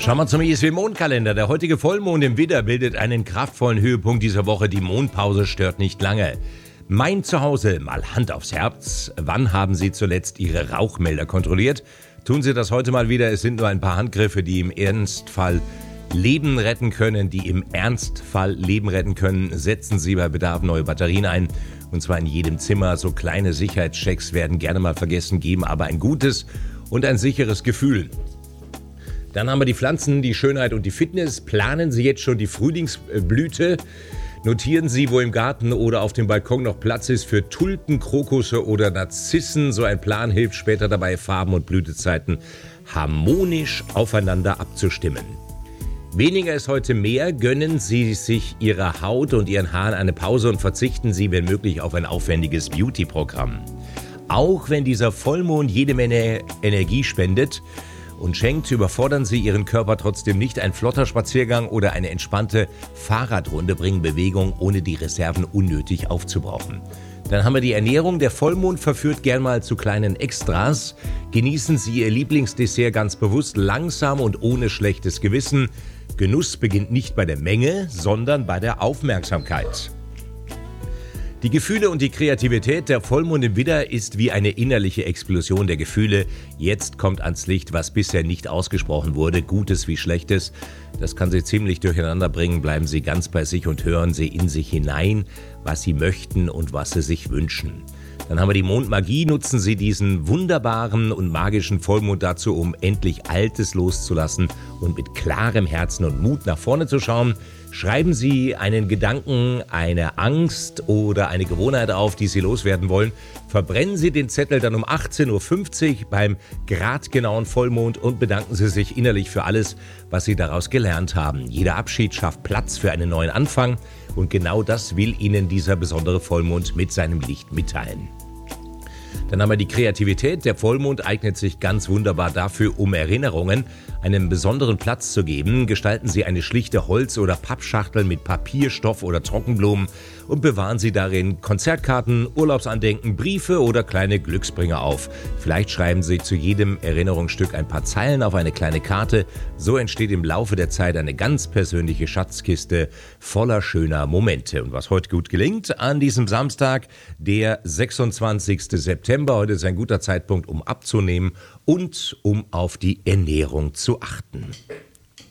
Schauen wir zum ISW-Mondkalender. Der heutige Vollmond im Widder bildet einen kraftvollen Höhepunkt dieser Woche. Die Mondpause stört nicht lange. Mein Zuhause, mal Hand aufs Herz. Wann haben Sie zuletzt Ihre Rauchmelder kontrolliert? Tun Sie das heute mal wieder. Es sind nur ein paar Handgriffe, die im Ernstfall Leben retten können. Setzen Sie bei Bedarf neue Batterien ein. Und zwar in jedem Zimmer. So kleine Sicherheitschecks werden gerne mal vergessen, geben aber ein gutes und ein sicheres Gefühl. Dann haben wir die Pflanzen, die Schönheit und die Fitness. Planen Sie jetzt schon die Frühlingsblüte. Notieren Sie, wo im Garten oder auf dem Balkon noch Platz ist für Tulpen, Krokusse oder Narzissen. So ein Plan hilft später dabei, Farben und Blütezeiten harmonisch aufeinander abzustimmen. Weniger ist heute mehr. Gönnen Sie sich Ihrer Haut und Ihren Haaren eine Pause und verzichten Sie, wenn möglich, auf ein aufwendiges Beauty-Programm. Auch wenn dieser Vollmond jede Menge Energie spendet und schenkt, überfordern Sie Ihren Körper trotzdem nicht. Ein flotter Spaziergang oder eine entspannte Fahrradrunde bringen Bewegung, ohne die Reserven unnötig aufzubrauchen. Dann haben wir die Ernährung. Der Vollmond verführt gern mal zu kleinen Extras. Genießen Sie Ihr Lieblingsdessert ganz bewusst, langsam und ohne schlechtes Gewissen. Genuss beginnt nicht bei der Menge, sondern bei der Aufmerksamkeit. Die Gefühle und die Kreativität. Der Vollmond im Widder ist wie eine innerliche Explosion der Gefühle. Jetzt kommt ans Licht, was bisher nicht ausgesprochen wurde, Gutes wie Schlechtes. Das kann Sie ziemlich durcheinander bringen. Bleiben Sie ganz bei sich und hören Sie in sich hinein, was Sie möchten und was Sie sich wünschen. Dann haben wir die Mondmagie. Nutzen Sie diesen wunderbaren und magischen Vollmond dazu, um endlich Altes loszulassen und mit klarem Herzen und Mut nach vorne zu schauen. Schreiben Sie einen Gedanken, eine Angst oder eine Gewohnheit auf, die Sie loswerden wollen. Verbrennen Sie den Zettel dann um 18.50 Uhr beim gradgenauen Vollmond und bedanken Sie sich innerlich für alles, was Sie daraus gelernt haben. Jeder Abschied schafft Platz für einen neuen Anfang und genau das will Ihnen dieser besondere Vollmond mit seinem Licht mitteilen. Dann haben wir die Kreativität. Der Vollmond eignet sich ganz wunderbar dafür, um Erinnerungen einen besonderen Platz zu geben. Gestalten Sie eine schlichte Holz- oder Pappschachtel mit Papier, Stoff oder Trockenblumen und bewahren Sie darin Konzertkarten, Urlaubsandenken, Briefe oder kleine Glücksbringer auf. Vielleicht schreiben Sie zu jedem Erinnerungsstück ein paar Zeilen auf eine kleine Karte. So entsteht im Laufe der Zeit eine ganz persönliche Schatzkiste voller schöner Momente. Und was heute gut gelingt, an diesem Samstag, der 26. September. Heute ist ein guter Zeitpunkt, um abzunehmen und um auf die Ernährung zu achten.